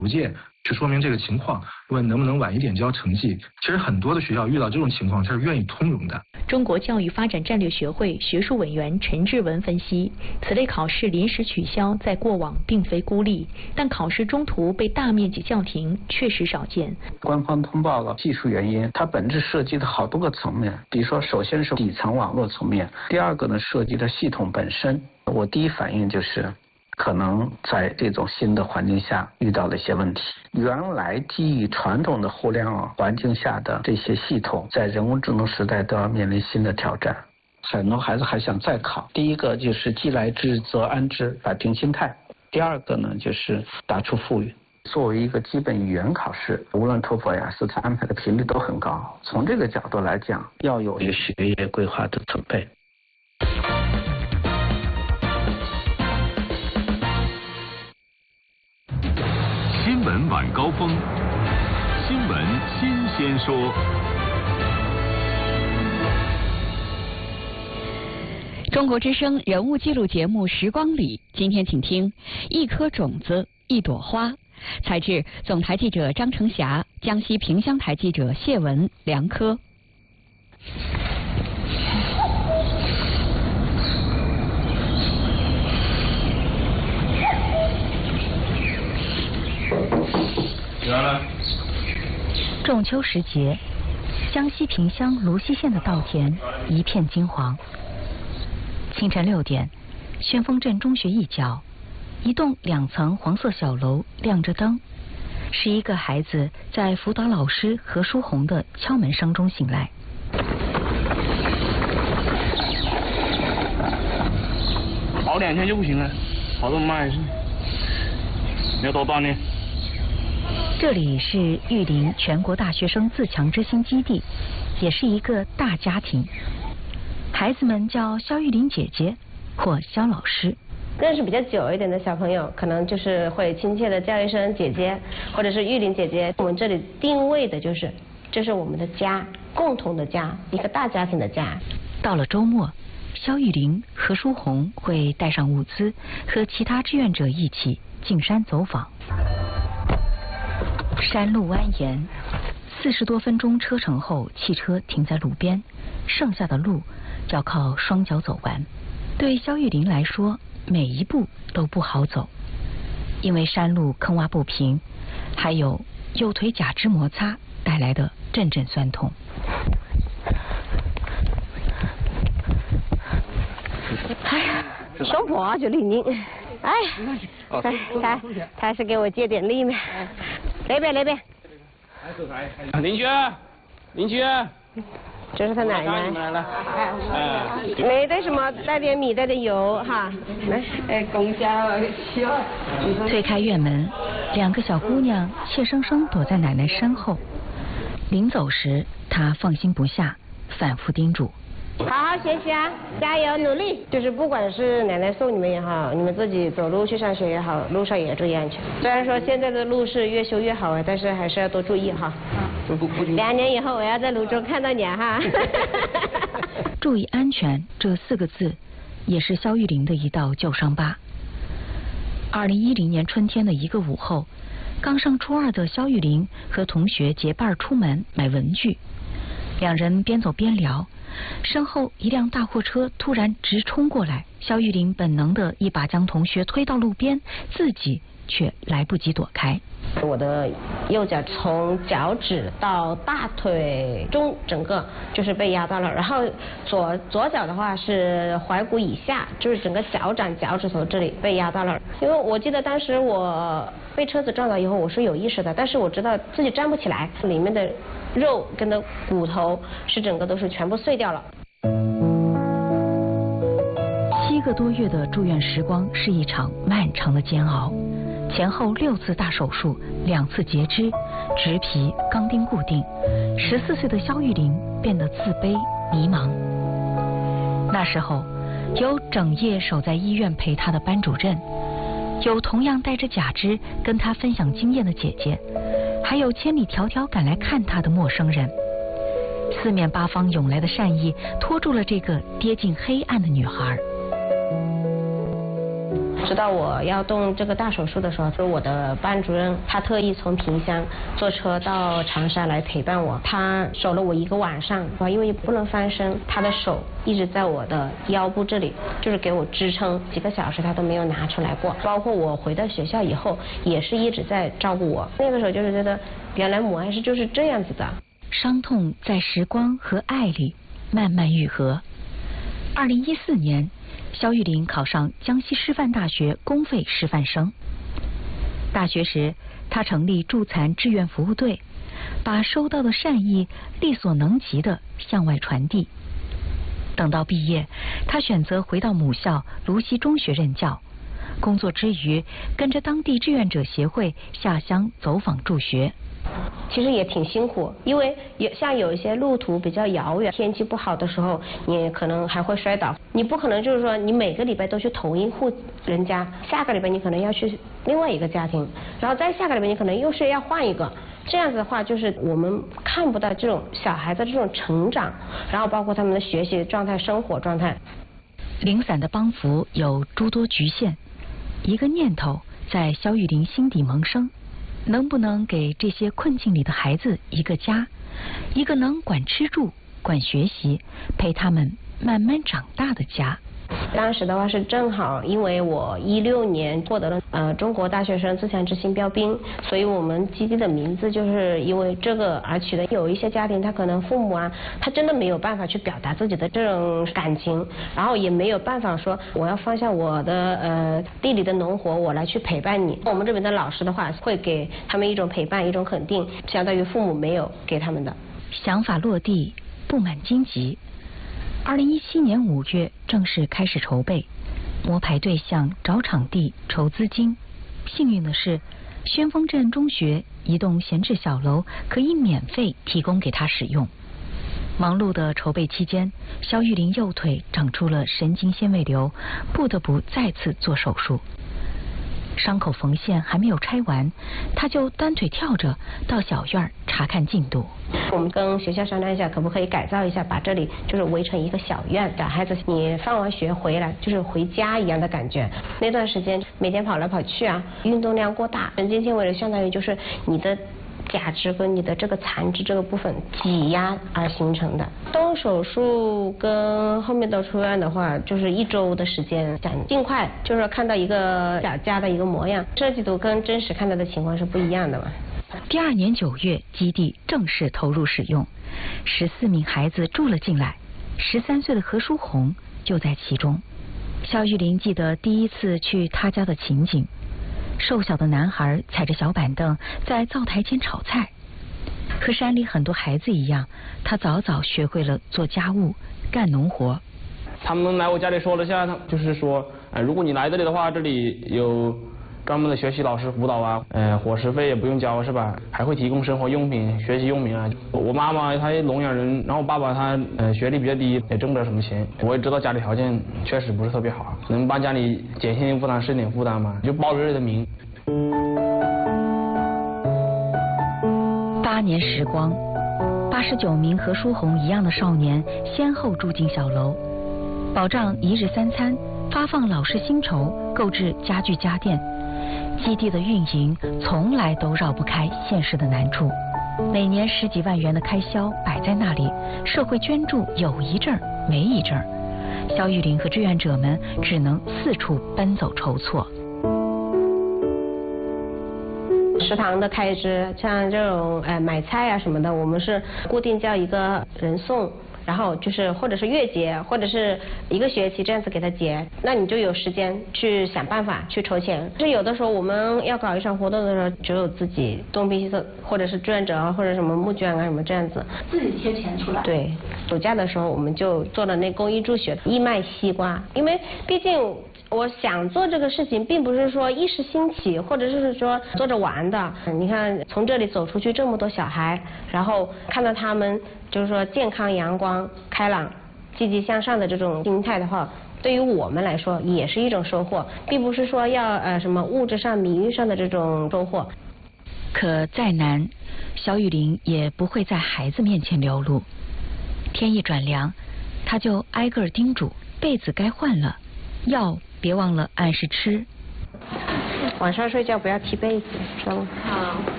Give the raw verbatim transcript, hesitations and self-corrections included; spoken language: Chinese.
邮件去说明这个情况，问能不能晚一点交成绩。其实很多的学校遇到这种情况，它是愿意通融的。 中国教育发展战略学会学术委员陈志文分析，此类考试临时取消，在过往并非孤立，但考试中途被大面积叫停确实少见。 官方通报了技术原因，它本质涉及的好多个层面，比如说，首先是底层网络层面，第二个呢，涉及的系统本身。我第一反应就是。可能在这种新的环境下遇到了一些问题。原来基于传统的互联网环境下的这些系统，在人工智能时代都要面临新的挑战。很多孩子还想再考，第一个就是既来之则安之，摆平心态；第二个呢，就是打出富裕。作为一个基本语言考试，无论托福、雅思，它安排的频率都很高。从这个角度来讲，要有一个学业规划的准备。 新闻晚高峰，新闻新鲜说。 中国之声人物记录节目《时光里》，今天请听一颗种子，一朵花。采制总台记者张成霞，江西萍乡台记者谢文、梁科。 仲秋时节，江西萍乡泸溪县的稻田一片金黄。清晨六点，宣丰镇中学一角，一栋两层黄色小楼亮着灯，是一个孩子在辅导老师何书红的敲门声中醒来。 跑两天就不行了，跑这么慢还是要多锻炼。 这里是玉林全国大学生自强之星基地，也是一个大家庭。孩子们叫肖玉林姐姐或肖老师。 认识比较久一点的小朋友，可能就是会亲切的叫一声姐姐，或者是玉林姐姐。我们这里定位的就是，这是我们的家，共同的家，一个大家庭的家。 到了周末，肖玉林、何书红会带上物资，和其他志愿者一起进山走访。山路蜿蜒，四十多分钟车程后，汽车停在路边，剩下的路要靠双脚走完。对肖玉林来说，每一步都不好走，因为山路坑洼不平，还有右腿假肢摩擦带来的阵阵酸痛。 哎呀，手跛就灵灵。哎，他他他是给我借点力嘛。那边那边。 邻居，邻居。 这是他奶奶。 你们来了。 哎，没带什么，带点米，带点油哈。来，哎，公交去。 推开院门，两个小姑娘怯生生躲在奶奶身后。临走时，她放心不下，反复叮嘱。 好好学习啊，加油努力！就是不管是奶奶送你们也好，你们自己走路去上学也好，路上也要注意安全。虽然说现在的路是越修越好啊，但是还是要多注意哈。嗯，两年以后我要在泸州看到你哈。 注意安全这四个字，也是肖玉林的一道旧伤疤。二零一零年春天的一个午后，刚上初二的肖玉林和同学结伴出门买文具，两人边走边聊。身后一辆大货车突然直冲过来，肖玉林本能的一把将同学推到路边，自己却来不及躲开。 我的右脚从脚趾到大腿中整个就是被压到了，然后左左脚的话是踝骨以下，就是整个脚掌脚趾头这里被压到了。因为我记得当时我被车子撞到以后我是有意识的，但是我知道自己站不起来，里面的肉跟的骨头是整个都是全部碎掉了。 七个多月的住院时光是一场漫长的煎熬，前后六次大手术，两次截肢，植皮、钢钉固定。十四岁的肖玉林变得自卑迷茫。那时候，有整夜守在医院陪他的班主任，有同样带着假肢跟他分享经验的姐姐，还有千里迢迢赶来看他的陌生人。四面八方涌来的善意，拖住了这个跌进黑暗的女孩。 知道我要动这个大手术的时候，就是我的班主任，他特意从萍乡坐车到长沙来陪伴我，他守了我一个晚上，因为不能翻身，他的手一直在我的腰部这里，就是给我支撑，几个小时他都没有拿出来过。包括我回到学校以后，也是一直在照顾我。那个时候就是觉得，原来母爱是就是这样子的。 伤痛在时光和爱里慢慢愈合。二零一四年，肖玉玲考上江西师范大学公费师范生。大学时，她成立助残志愿服务队，把收到的善意力所能及地向外传递。等到毕业，她选择回到母校芦溪中学任教，工作之余跟着当地志愿者协会下乡走访助学。 其实也挺辛苦，因为有像有一些路途比较遥远，天气不好的时候，你可能还会摔倒。你不可能就是说你每个礼拜都去同一户人家，下个礼拜你可能要去另外一个家庭，然后再下个礼拜你可能又是要换一个。这样子的话，就是我们看不到这种小孩的这种成长，然后包括他们的学习状态、生活状态。 零散的帮扶有诸多局限，一个念头在肖玉玲心底萌生。能不能给这些困境里的孩子一个家，一个能管吃住、管学习、陪他们慢慢长大的家？ 当时的话是正好，因为我一六年获得了呃中国大学生自强之星标兵，所以我们基地的名字就是因为这个而取的。有一些家庭他可能父母啊，他真的没有办法去表达自己的这种感情，然后也没有办法说我要放下我的呃地里的农活，我来去陪伴你。我们这边的老师的话会给他们一种陪伴，一种肯定，相当于父母没有给他们的。 想法落地，布满荆棘。二零一七年五月正式开始筹备，摸排对象、找场地、筹资金。幸运的是，宣峰镇中学一栋闲置小楼可以免费提供给他使用。忙碌的筹备期间，肖玉玲右腿长出了神经纤维瘤，不得不再次做手术。伤口缝线还没有拆完，他就单腿跳着到小院查看进度。 我们跟学校商量一下，可不可以改造一下，把这里就是围成一个小院，给孩子你放完学回来就是回家一样的感觉。那段时间每天跑来跑去啊，运动量过大，神经纤维瘤相当于就是你的假肢跟你的这个残肢这个部分挤压而形成的。动手术跟后面的出院的话，就是一周的时间，想尽快就是看到一个小家的一个模样。设计图跟真实看到的情况是不一样的嘛。 第二年九月，基地正式投入使用，十四名孩子住了进来，十三岁的何书红就在其中。肖玉玲记得第一次去他家的情景。瘦小的男孩踩着小板凳在灶台前炒菜，和山里很多孩子一样，他早早学会了做家务、干农活。 他们来我家里说了下，他就是说，呃，如果你来这里的话，这里有专门的学习老师辅导啊，呃，伙食费也不用交是吧？还会提供生活用品、学习用品啊。我妈妈她聋哑人，然后我爸爸他呃学历比较低，也挣不了什么钱。我也知道家里条件确实不是特别好，能帮家里减轻负担是点负担嘛，就报瑞瑞的名。 八年时光，八十九名和舒红一样的少年先后住进小楼，保障一日三餐，发放老师薪酬，购置家具家电。基地的运营从来都绕不开现实的难处，每年十几万元的开销摆在那里，社会捐助有一阵儿没一阵儿，肖玉玲和志愿者们只能四处奔走筹措。 食堂的开支，像这种呃买菜啊什么的，我们是固定叫一个人送，然后就是或者是月结，或者是一个学期这样子给他结，那你就有时间去想办法去筹钱。就是有的时候我们要搞一场活动的时候，只有自己东拼西凑，或者是志愿者啊，或者什么募捐啊什么这样子， 自己贴钱出来。 对，暑假的时候我们就做了那公益助学，义卖西瓜，因为毕竟。我想做这个事情，并不是说一时兴起，或者是说做着玩的。你看，从这里走出去这么多小孩，然后看到他们就是说健康、阳光、开朗、积极向上的这种心态的话，对于我们来说也是一种收获，并不是说要呃什么物质上、名誉上的这种收获。 可再难，肖玉玲也不会在孩子面前流露。天一转凉，他就挨个叮嘱被子该换了，药别忘了按时吃。 晚上睡觉不要踢被子，知道吗？好。